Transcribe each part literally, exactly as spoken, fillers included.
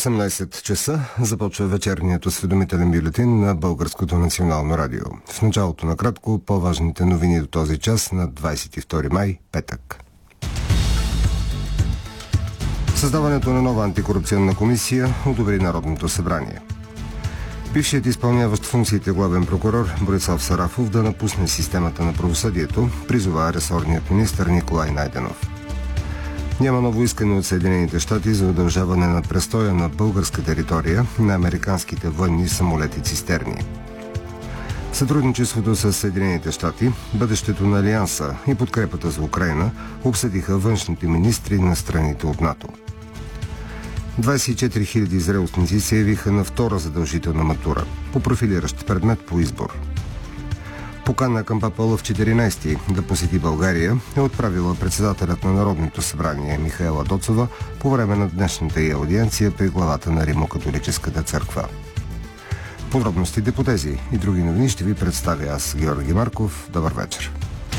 осемнайсет часа започва вечерният осведомителен бюлетин на Българското национално радио. В началото на кратко по-важните новини до този час на двайсет и втори май, петък. Създаването на нова антикорупционна комисия одобри Народното събрание. Бившият изпълняващ функциите главен прокурор Борислав Сарафов да напусне системата на правосъдието, призова ресорният министър Николай Найденов. Няма ново искане от Съединените щати за удължаване на престоя на българска територия на американските военни самолети-цистерни. Сътрудничеството с Съединените щати, бъдещето на Алианса и подкрепата за Украйна обсъдиха външните министри на страните от НАТО. двайсет и четири хиляди зрелостници се явиха на втора задължителна матура по профилиращ предмет по избор. Покана към папа Лъв четиринайсети да посети България е отправила председателят на Народното събрание Михаела Доцова по време на днешната й аудиенция при главата на Римокатолическата църква. Подробностите по тези и други новини ще ви представя аз, Георги Марков. Добър вечер.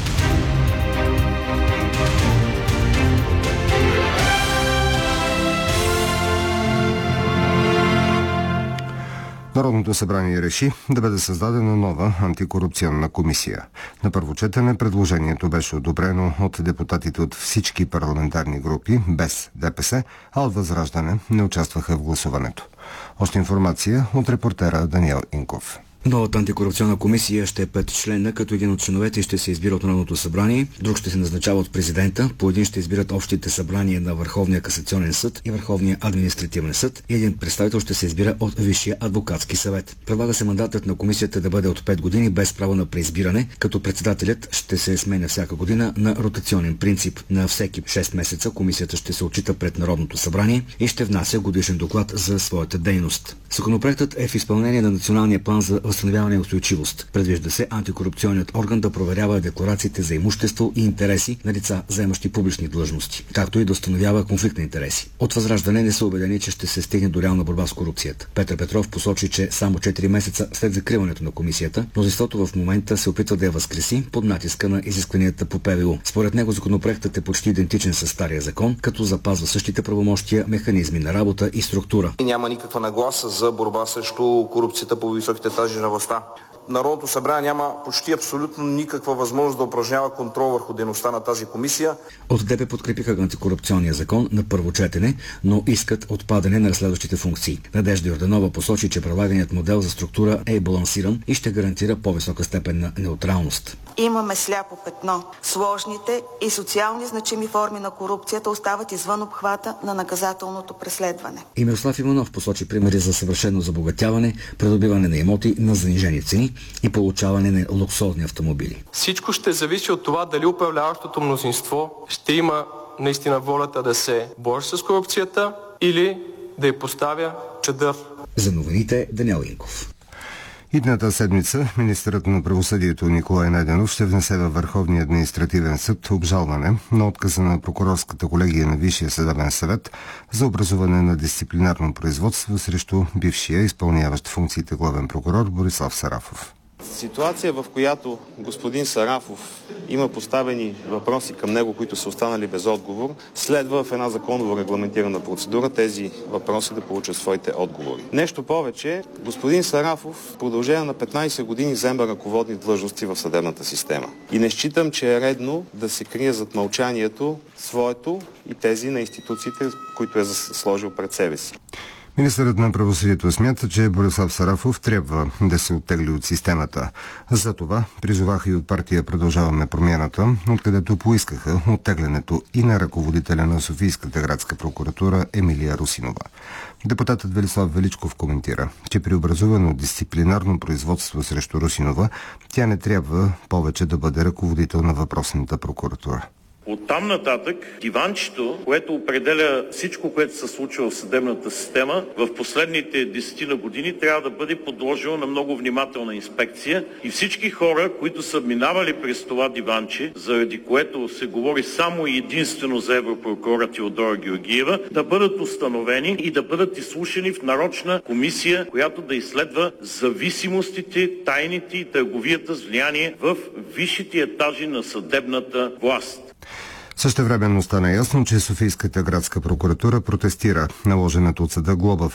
Народното събрание реши да бъде създадена нова антикорупционна комисия. На първо четене предложението беше одобрено от депутатите от всички парламентарни групи, без ДПС, а от Възраждане не участваха в гласуването. Още информация от репортера Даниел Инков. Новата антикорупционна комисия ще е петчленна, като един от членовете ще се избира от Народното събрание, друг ще се назначава от президента, по един ще избират общите събрания на Върховния касационен съд и Върховния административен съд и един представител ще се избира от Висшия адвокатски съвет. Предлага се мандатът на комисията да бъде от пет години без право на преизбиране, като председателят ще се сменя всяка година на ротационен принцип. На всеки шест месеца комисията ще се отчита пред Народното събрание и ще внася годишен доклад за своята дейност. Законопроектът е в изпълнение на Националния план за възстановяване и устойчивост. Предвижда се антикорупционният орган да проверява декларациите за имущество и интереси на лица, заемащи публични длъжности, както и да установява конфликт на интереси. От Възраждане не са убедени, че ще се стигне до реална борба с корупцията. Петър Петров посочи, че само четири месеца след закриването на комисията, мнозинството в момента се опитва да я възкреси под натиска на изискванията по ПВУ. Според него законопроектът е почти идентичен с стария закон, като запазва същите правомощия, механизми на работа и структура. Няма никаква нагласа за борба срещу корупцията по високите етажи на властта. Народното събрание няма почти абсолютно никаква възможност да упражнява контрол върху дейността на тази комисия. От ДП подкрепиха антикорупционния закон на първо четене, но искат отпадане на разследващите функции. Надежда Йорданова посочи, че предлаганият модел за структура е балансиран и ще гарантира по-висока степен на неутралност. Имаме сляпо петно. Сложните и социални значими форми на корупцията остават извън обхвата на наказателното преследване. И Мирослав Иванов посочи примери за съвършено забогатяване, придобиване на имоти на занижени цени и получаване на луксозни автомобили. Всичко ще зависи от това дали управляващото мнозинство ще има наистина волята да се бори с корупцията или да й поставя чадър. За новините Даниел Инков. Идната седмица министърът на правосъдието Николай Найденов ще внесе във Върховния административен съд обжалване на отказа на прокурорската колегия на Висшия съдебен съвет за образуване на дисциплинарно производство срещу бившия изпълняващ функциите главен прокурор Борислав Сарафов. Ситуация, в която господин Сарафов има поставени въпроси към него, които са останали без отговор, следва в една законово регламентирана процедура тези въпроси да получат своите отговори. Нещо повече, господин Сарафов в продължение на петнайсет години заема ръководни длъжности в съдебната система. И не считам, че е редно да се крие зад мълчанието своето и тези на институциите, които е сложил пред себе си. Министърът на правосъдието смята, че Борислав Сарафов трябва да се оттегли от системата. За това призоваха и от партия Продължаваме промяната, откъдето поискаха оттеглянето и на ръководителя на Софийската градска прокуратура Емилия Русинова. Депутатът Велислав Величков коментира, че при образувано дисциплинарно производство срещу Русинова, тя не трябва повече да бъде ръководител на въпросната прокуратура. Оттам нататък диванчето, което определя всичко, което се случва в съдебната система в последните десетина години, трябва да бъде подложено на много внимателна инспекция и всички хора, които са минавали през това диванче, заради което се говори само и единствено за европрокурора Теодора Георгиева, да бъдат установени и да бъдат изслушани в нарочна комисия, която да изследва зависимостите, тайните и търговията с влияние в висшите етажи на съдебната власт. Същевременно стана ясно, че Софийската градска прокуратура протестира наложената от съда глоба в